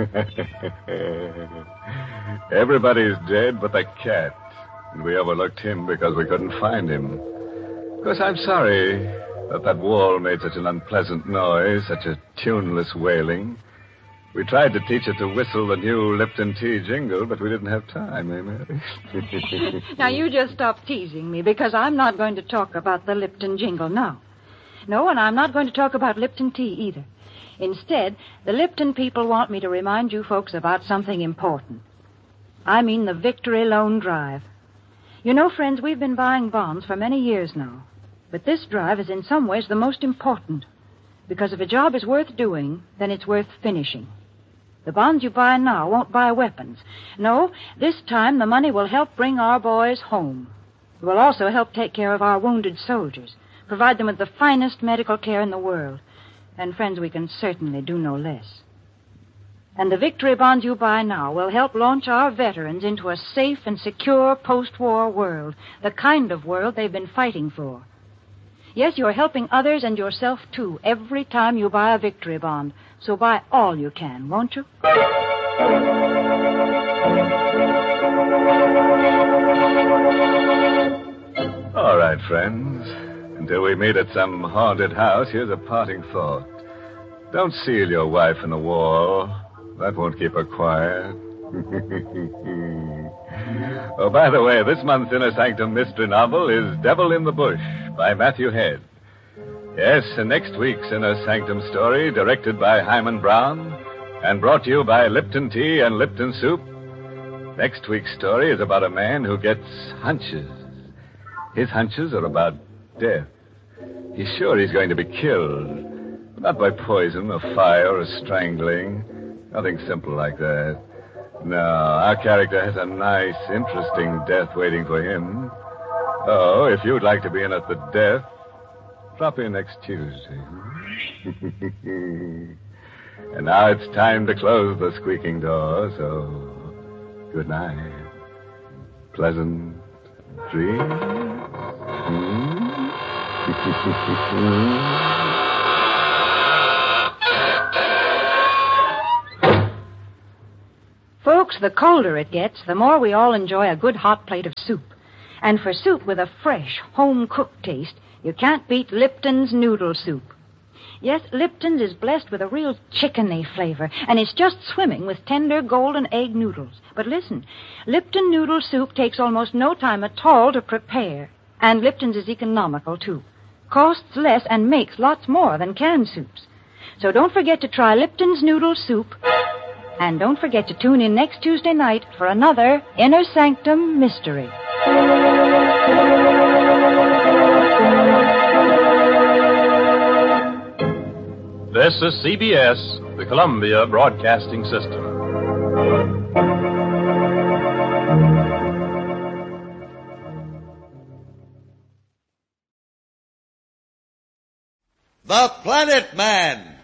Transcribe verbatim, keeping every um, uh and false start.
Everybody's dead but the cat. And we overlooked him because we couldn't find him. Of course, I'm sorry that that wall made such an unpleasant noise, such a tuneless wailing. We tried to teach it to whistle the new Lipton Tea jingle, but we didn't have time, eh, Mary? Now, you just stop teasing me, because I'm not going to talk about the Lipton jingle now. No, and I'm not going to talk about Lipton tea either. Instead, the Lipton people want me to remind you folks about something important. I mean the Victory Loan Drive. You know, friends, we've been buying bonds for many years now. But this drive is in some ways the most important. Because if a job is worth doing, then it's worth finishing. The bonds you buy now won't buy weapons. No, this time the money will help bring our boys home. It will also help take care of our wounded soldiers, provide them with the finest medical care in the world. And, friends, we can certainly do no less. And the victory bonds you buy now will help launch our veterans into a safe and secure post-war world, the kind of world they've been fighting for. Yes, you're helping others and yourself, too, every time you buy a victory bond. So buy all you can, won't you? All right, friends. Until we meet at some haunted house, here's a parting thought. Don't seal your wife in a wall. That won't keep her quiet. Oh, by the way, this month's Inner Sanctum mystery novel is Devil in the Bush by Matthew Head. Yes, and next week's Inner Sanctum story, directed by Hyman Brown and brought to you by Lipton Tea and Lipton Soup. Next week's story is about a man who gets hunches. His hunches are about death. He's sure he's going to be killed. Not by poison or fire or strangling. Nothing simple like that. No, our character has a nice, interesting death waiting for him. Oh, if you'd like to be in at the death, drop in next Tuesday. And now it's time to close the squeaking door, so good night. Pleasant dreams. Hmm? Folks, the colder it gets, the more we all enjoy a good hot plate of soup. And for soup with a fresh, home-cooked taste, you can't beat Lipton's noodle soup. Yes, Lipton's is blessed with a real chickeny flavor, and it's just swimming with tender golden egg noodles. But listen, Lipton noodle soup takes almost no time at all to prepare. And Lipton's is economical, too. Costs less and makes lots more than canned soups. So don't forget to try Lipton's noodle soup. And don't forget to tune in next Tuesday night for another Inner Sanctum Mystery. This is C B S, the Columbia Broadcasting System. The Planet Man.